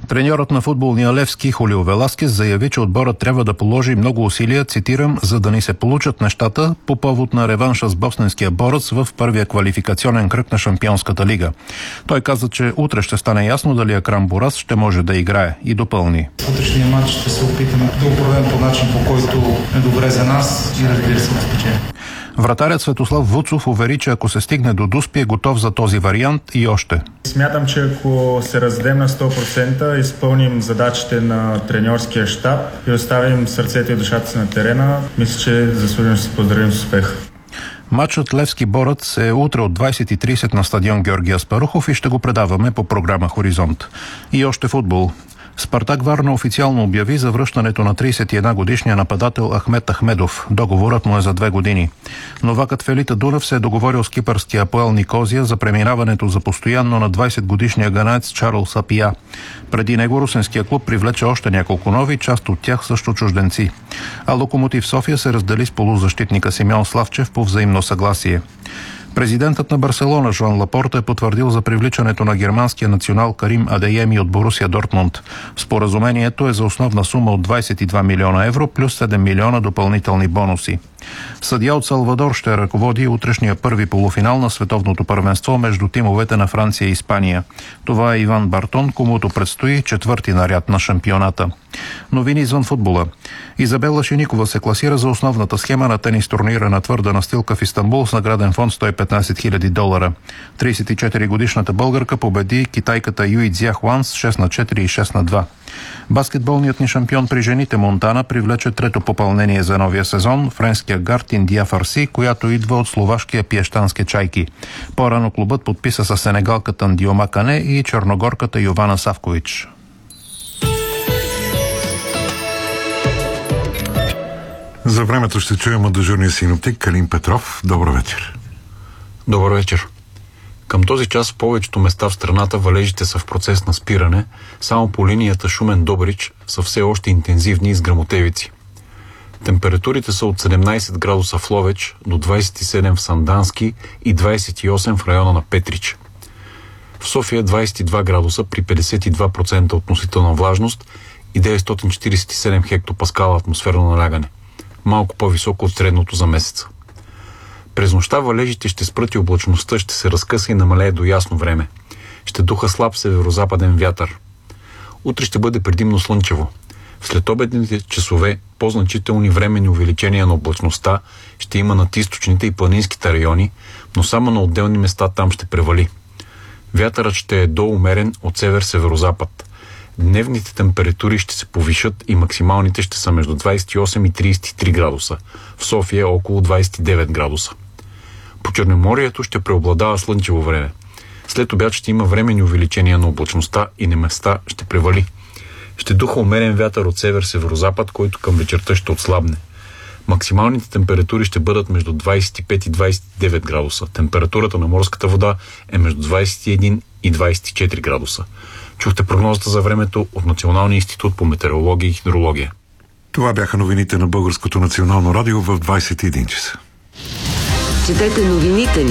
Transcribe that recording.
Треньорът на футболния Левски Хулио Веласкес заяви, че отборът трябва да положи много усилия, цитирам, за да ни се получат нещата по повод на реванша с босненския борец в първия квалификационен кръг на Шампионската лига. Той каза, че утре ще стане ясно дали Акрам Бураз ще може да играе, и допълни. В утрешния матч ще се опитаме да оправим по начин, по който е добре за нас и разбира се да спечелим. Вратарят Светослав Вуцов увери, че ако се стигне до Дуспи, е готов за този вариант и още. Смятам, че ако се раздадем на 100%, изпълним задачите на треньорския щаб и оставим сърцето и душата си на терена, мисля, че заслужено ще се поздравим с успех. Матчът Левски борец е утре от 20:30 на стадион Георги Аспарухов и ще го предаваме по програма Хоризонт. И още футбол. Спартак Варна официално обяви за връщането на 31-годишния нападател Ахмет Ахмедов. Договорът му е за 2 години. Новакът Фелита Дунав се е договорил с кипърския АПОЕЛ Никозия за преминаването за постоянно на 20-годишния ганеец Чарлз Апия. Преди него русенския клуб привлече още няколко нови, част от тях също чужденци. А Локомотив София се раздели с полузащитника Симеон Славчев по взаимно съгласие. Президентът на Барселона Жоан Лапорта е потвърдил за привличането на германския национал Карим Адееми от Борусия Дортмунд. Споразумението е за основна сума от 22 милиона евро плюс 7 милиона допълнителни бонуси. Съдия от Салвадор ще ръководи утрешния първи полуфинал на световното първенство между тимовете на Франция и Испания. Това е Иван Бартон, комуто предстои 4-ти наряд на шампионата. Новини извън футбола. Изабела Шиникова се класира за основната схема на тенис турнира на твърда настилка в Истанбул с награден фонд $115 000. 34-годишната българка победи китайката Юй Цзя Хуан с 6-4 и 6-2. Баскетболният ни шампион при жените Монтана привлече трето попълнение за новия сезон, френския гард Индия Фарси, която идва от словашкия Пиещански Чайки. По-рано клубът подписа с сенегалката Ндиома Кане и черногорката Йована Савкович. За времето ще чуем от дежурния синоптик Калин Петров. Добър вечер. Добър вечер. Към този час в повечето места в страната валежите са в процес на спиране, само по линията Шумен-Добрич са все още интензивни и с гръмотевици. Температурите са от 17 градуса в Ловеч до 27 в Сандански и 28 в района на Петрич. В София 22 градуса при 52% относителна влажност и 947 хектопаскала атмосферно налягане, малко по-високо от средното за месеца. През нощта валежите ще спрат и облачността ще се разкъса и намалее до ясно време. Ще духа слаб северозападен вятър. Утре ще бъде предимно слънчево. В следобедните часове по-значителни временни увеличения на облачността ще има над източните и планинските райони, но само на отделни места там ще превали. Вятърът ще е доумерен от север-северозапад. Дневните температури ще се повишат и максималните ще са между 28 и 33 градуса. В София около 29 градуса. По Черноморието ще преобладава слънчево време. След обяд ще има временни увеличения на облачността и на места ще превали. Ще духа умерен вятър от север-северозапад, който към вечерта ще отслабне. Максималните температури ще бъдат между 25 и 29 градуса. Температурата на морската вода е между 21 и 24 градуса. Чухте прогнозата за времето от Националния институт по метеорология и хидрология. Това бяха новините на Българското национално радио в 21 часа. Четете новините ни